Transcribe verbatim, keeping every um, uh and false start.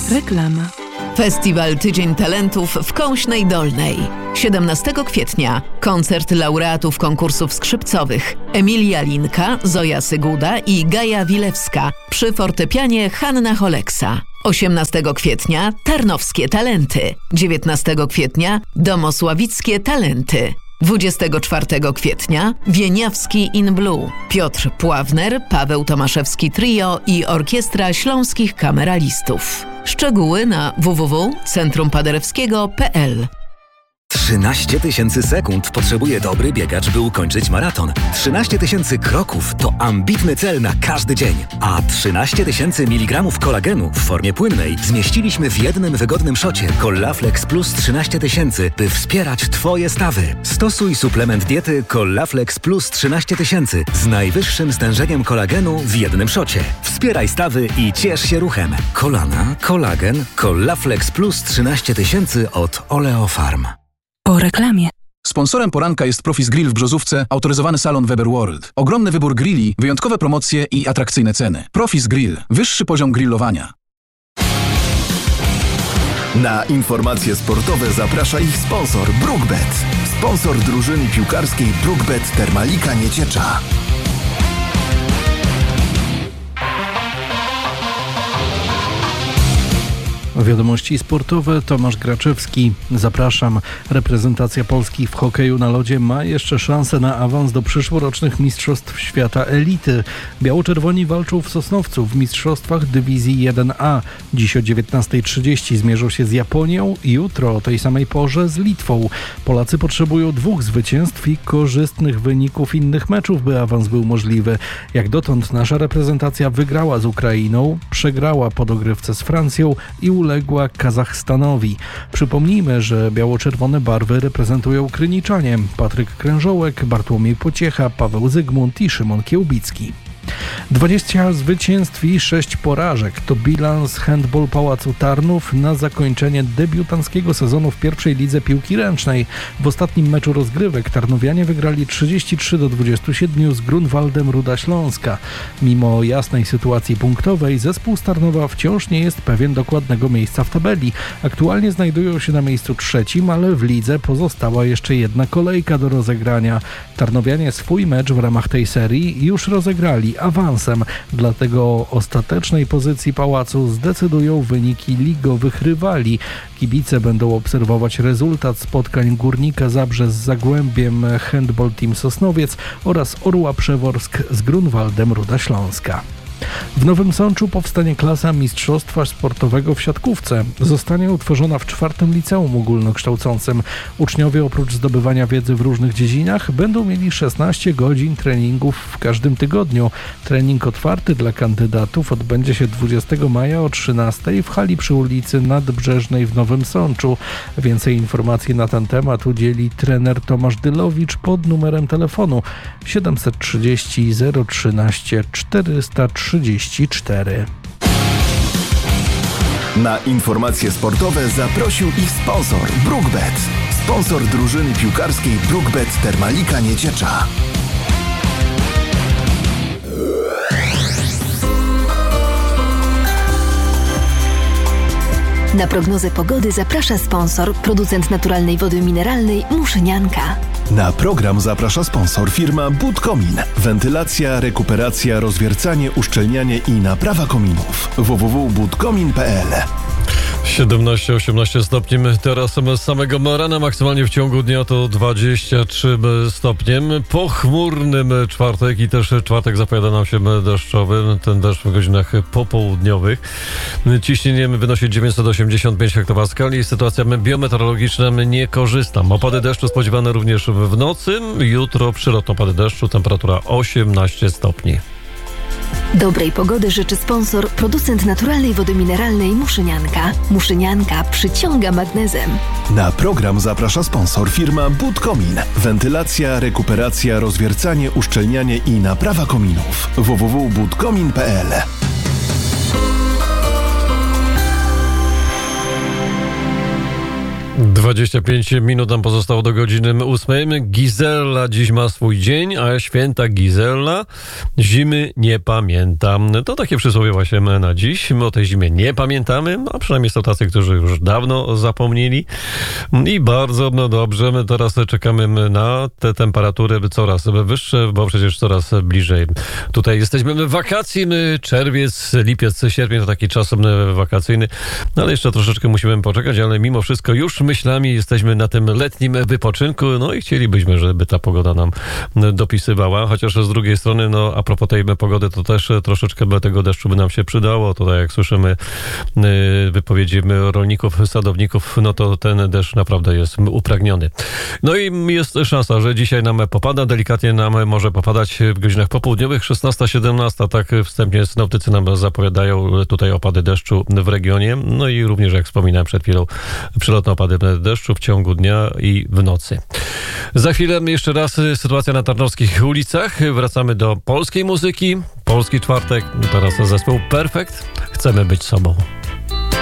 Reklama. Festiwal Tydzień Talentów w Kąśnej Dolnej. siedemnastego kwietnia koncert laureatów konkursów skrzypcowych Emilia Linka, Zoja Syguda i Gaja Wilewska przy fortepianie Hanna Holeksa. osiemnastego kwietnia Tarnowskie Talenty. dziewiętnastego kwietnia Domosławickie Talenty. dwudziestego czwartego kwietnia Wieniawski in Blue, Piotr Pławner, Paweł Tomaszewski Trio i Orkiestra Śląskich Kameralistów. Szczegóły na w w w kropka centrum paderewskiego kropka p l. trzynaście tysięcy sekund potrzebuje dobry biegacz, by ukończyć maraton. trzynaście tysięcy kroków to ambitny cel na każdy dzień. A trzynaście tysięcy miligramów kolagenu w formie płynnej zmieściliśmy w jednym wygodnym szocie Collaflex Plus trzynaście tysięcy, by wspierać Twoje stawy. Stosuj suplement diety Collaflex Plus trzynaście tysięcy z najwyższym stężeniem kolagenu w jednym szocie. Wspieraj stawy i ciesz się ruchem. Kolana, kolagen, Collaflex Plus trzynaście tysięcy od Oleofarm. Po reklamie. Sponsorem poranka jest Profis Grill w Brzozówce, autoryzowany salon Weber World. Ogromny wybór grilli, wyjątkowe promocje i atrakcyjne ceny. Profis Grill. Wyższy poziom grillowania. Na informacje sportowe zaprasza ich sponsor Brookbet. Sponsor drużyny piłkarskiej Brookbet Termalika Nieciecza. Wiadomości sportowe, Tomasz Graczewski. Zapraszam. Reprezentacja Polski w hokeju na lodzie ma jeszcze szansę na awans do przyszłorocznych Mistrzostw Świata Elity. Biało-czerwoni walczą w Sosnowcu w Mistrzostwach Dywizji jeden A. Dziś o dziewiętnasta trzydzieści zmierzą się z Japonią, jutro o tej samej porze z Litwą. Polacy potrzebują dwóch zwycięstw i korzystnych wyników innych meczów, by awans był możliwy. Jak dotąd nasza reprezentacja wygrała z Ukrainą, przegrała po dogrywce z Francją i uległa Kazachstanowi. Przypomnijmy, że biało-czerwone barwy reprezentują kryniczanie. Patryk Krężołek, Bartłomiej Pociecha, Paweł Zygmunt i Szymon Kiełbicki. dwadzieścia zwycięstw i sześć porażek to bilans Handball Pałacu Tarnów na zakończenie debiutanckiego sezonu w pierwszej lidze piłki ręcznej. W ostatnim meczu rozgrywek tarnowianie wygrali trzydzieści trzy do dwudziestu siedmiu z Grunwaldem Ruda Śląska. Mimo jasnej sytuacji punktowej zespół z Tarnowa wciąż nie jest pewien dokładnego miejsca w tabeli. Aktualnie znajdują się na miejscu trzecim, ale w lidze pozostała jeszcze jedna kolejka do rozegrania. Tarnowianie swój mecz w ramach tej serii już rozegrali awansem, dlatego o ostatecznej pozycji pałacu zdecydują wyniki ligowych rywali. Kibice będą obserwować rezultat spotkań Górnika Zabrze z Zagłębiem Handball Team Sosnowiec oraz Orła Przeworsk z Grunwaldem Ruda Śląska. W Nowym Sączu powstanie klasa mistrzostwa sportowego w siatkówce. Zostanie utworzona w czwartym liceum ogólnokształcącym. Uczniowie oprócz zdobywania wiedzy w różnych dziedzinach będą mieli szesnaście godzin treningów w każdym tygodniu. Trening otwarty dla kandydatów odbędzie się dwudziestego maja o trzynastej w hali przy ulicy Nadbrzeżnej w Nowym Sączu. Więcej informacji na ten temat udzieli trener Tomasz Dylowicz pod numerem telefonu siedemset trzydzieści zero trzynaście czterysta trzydzieści cztery. Na informacje sportowe zaprosił ich sponsor Brookbet. Sponsor drużyny piłkarskiej Brookbet Termalika Nieciecza. Na prognozę pogody zaprasza sponsor, producent naturalnej wody mineralnej Muszynianka. Na program zaprasza sponsor firma Budkomin. Wentylacja, rekuperacja, rozwiercanie, uszczelnianie i naprawa kominów. w w w kropka budkomin kropka p l. siedemnaście osiemnaście stopni teraz z samego rana, maksymalnie w ciągu dnia to dwadzieścia trzy stopnie. Pochmurnym czwartek i też czwartek zapowiada nam się deszczowy, ten deszcz w godzinach popołudniowych. Ciśnienie wynosi dziewięćset osiemdziesiąt pięć hektopaskali. Sytuacja biometeorologiczna niekorzystna. Opady deszczu spodziewane również w nocy. Jutro przylotne opady deszczu, temperatura osiemnaście stopni. Dobrej pogody życzy sponsor, producent naturalnej wody mineralnej Muszynianka. Muszynianka przyciąga magnezem. Na program zaprasza sponsor firma Budkomin. Wentylacja, rekuperacja, rozwiercanie, uszczelnianie i naprawa kominów. w w w kropka budkomin kropka p l. dwadzieścia pięć minut nam pozostało do godziny ósmej. Gizella dziś ma swój dzień, a święta Gizella zimy nie pamiętam. To takie przysłowie właśnie na dziś. My o tej zimie nie pamiętamy, a przynajmniej są tacy, którzy już dawno zapomnieli. I bardzo no dobrze, my teraz czekamy na te temperatury coraz wyższe, bo przecież coraz bliżej. Tutaj jesteśmy w wakacji, czerwiec, lipiec, sierpień to taki czas wakacyjny, no ale jeszcze troszeczkę musimy poczekać, ale mimo wszystko już myślami jesteśmy na tym letnim wypoczynku, no i chcielibyśmy, żeby ta pogoda nam dopisywała, chociaż z drugiej strony, no a propos tej pogody, to też troszeczkę tego deszczu by nam się przydało, to tak jak słyszymy wypowiedzi rolników, sadowników, no to ten deszcz naprawdę jest upragniony. No i jest szansa, że dzisiaj nam popada, delikatnie nam może popadać w godzinach popołudniowych, szesnasta siedemnasta, tak wstępnie synoptycy nam zapowiadają tutaj opady deszczu w regionie, no i również, jak wspominałem przed chwilą, przelotne opady deszczu w ciągu dnia i w nocy. Za chwilę jeszcze raz sytuacja na tarnowskich ulicach. Wracamy do polskiej muzyki. Polski czwartek. Teraz zespół Perfekt. Chcemy być sobą.